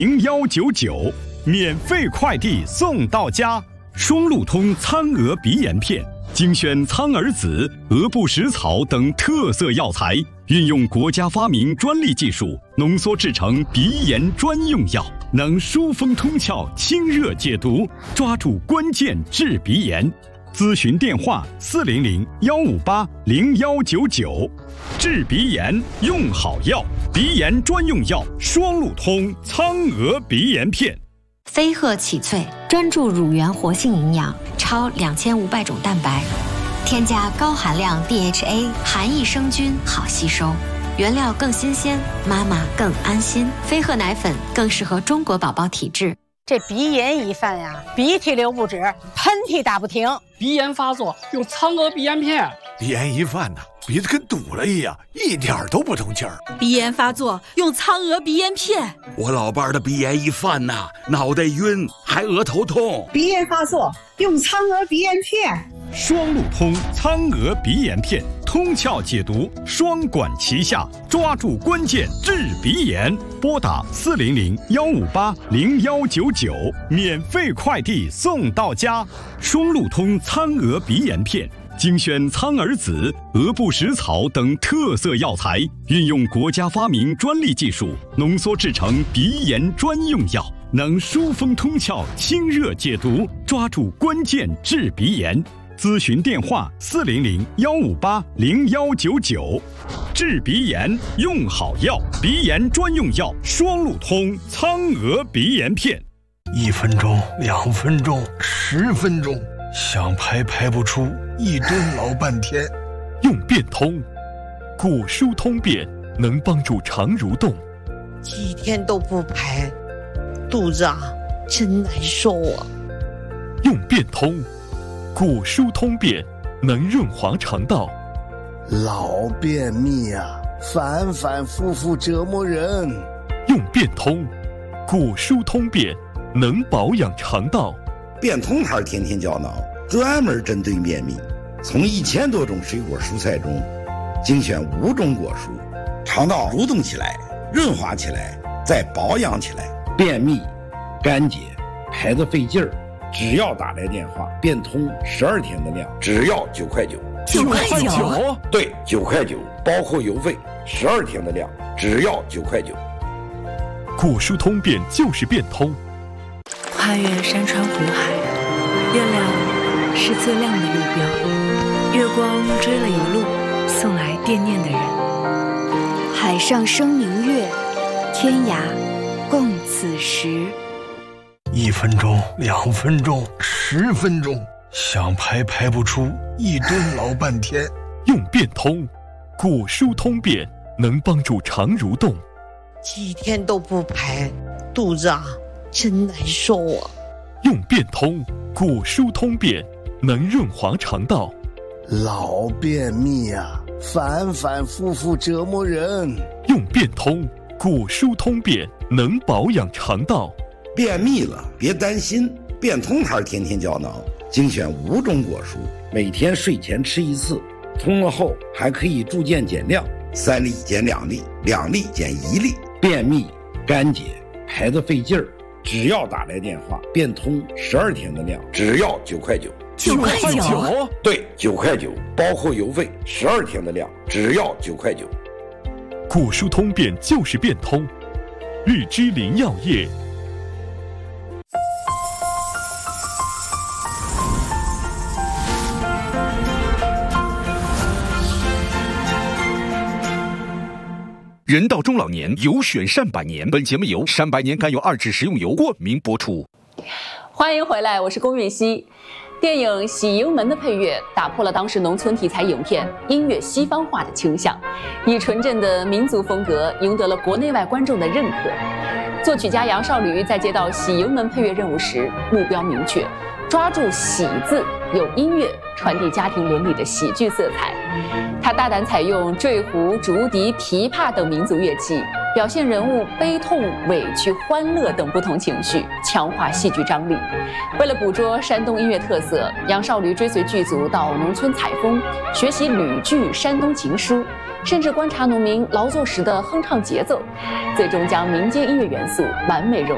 0199，免费快递送到家。双路通苍蛾鼻炎片，精选苍耳子、鹅不食草等特色药材，运用国家发明专利技术，浓缩制成鼻炎专用药，能疏风通窍、清热解毒，抓住关键治鼻炎。咨询电话400-158-0199。治鼻炎用好药，鼻炎专用药双路通苍蛾鼻炎片。 飞鹤启萃专注乳源活性营养，超2500种蛋白，添加高含量 DHA， 含益生菌，好吸收，原料更新鲜，妈妈更安心。飞鹤奶粉更适合中国宝宝体质。 这鼻炎一犯呀，鼻涕流不止，喷嚏打不停。 鼻炎发作用苍蛾鼻炎片。 鼻炎一犯呢，鼻子跟堵了一样，一点都不通气儿。 鼻炎发作用苍蛾鼻炎片。 我老伴儿的鼻炎一犯呐，脑袋晕，还额头痛。 鼻炎发作用苍蛾鼻炎片。 双路通苍蛾鼻炎片，通窍解毒，双管齐下，抓住关键治鼻炎。拨打400-158-0199，免费快递送到家。双路通苍蛾鼻炎片，精选苍耳子、鹅不食草等特色药材，运用国家发明专利技术，浓缩制成鼻炎专用药，能疏风通窍、清热解毒，抓住关键治鼻炎。咨询电话400-158-0199。治鼻炎用好药，鼻炎专用药双路通苍蛾鼻炎片。 1分钟、2分钟、10分钟，想排不出，一蹲老半天。 用变通，骨疏通便，能帮助肠蠕动。 几天都不排，肚子真难受啊。 用变通，骨疏通便，能润滑肠道。 老便秘反反复复折磨人。 用变通，骨疏通便，能保养肠道。 变通牌天天胶囊专门针对便秘，从1000多种水果蔬菜中精选5种果蔬，肠道蠕动起来，润滑起来，再保养起来。便秘、干结、排得费劲儿，只要打来电话，变通12天的量，只要9块9。 9块9？ 对，9块9，包括邮费，12天的量，只要9块9。 骨疏通便就是变通。 跨越山川湖海，月亮是最亮的路标，月光追了一路，送来惦念的人。 海上生明月，天涯共此时。 1分钟、2分钟、10分钟，想排不出，一蹲老半天。 用变通，骨疏通便，能帮助肠蠕动。 几天都不排，肚子真难受啊。 用变通，骨疏通便，能润滑肠道。 老便秘反反复复折磨人。 用变通，骨疏通便，能保养肠道。 便秘了别担心，变通牌天天胶囊精选5种果蔬，每天睡前吃1次，通了后还可以逐渐减量，3粒减2粒，2粒减1粒。便秘、干结、排得费劲儿，只要打来电话，变通12天的量，只要9块9。 9块9？ 对，9块9，包括邮费12天的量，只要9块9。 骨疏通便就是变通，日之林药业。 人到中老年，有选善百年。本节目由善百年甘油2酯食用油冠名播出。 欢迎回来，我是龚运熙。电影《喜盈门》的配乐打破了当时农村题材影片音乐西方化的倾向，以纯正的民族风格赢得了国内外观众的认可。作曲家杨少吕在接到《喜盈门》配乐任务时，目标明确，抓住“喜”字，用音乐传递家庭伦理的喜剧色彩。他大胆采用坠胡、竹笛、琵琶等民族乐器，表现人物悲痛、委屈、欢乐等不同情绪，强化戏剧张力。为了捕捉山东音乐特色，杨少吕追随剧组到农村采风，学习吕剧、山东情书，甚至观察农民劳作时的哼唱节奏，最终将民间音乐元素完美融